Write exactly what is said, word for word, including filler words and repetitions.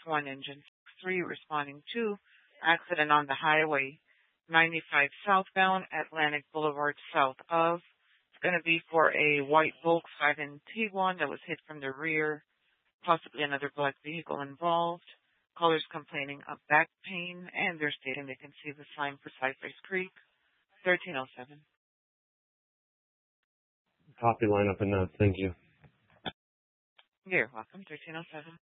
one, engine six three, responding to accident on the highway ninety-five southbound, Atlantic Boulevard south of. It's going to be for a white Volkswagen Tiguan that was hit from the rear, possibly another black vehicle involved. Callers complaining of back pain, and they're stating they can see the sign for Cypress Creek, thirteen oh seven. Copy, line up and note. Thank you. You're welcome, thirteen oh seven.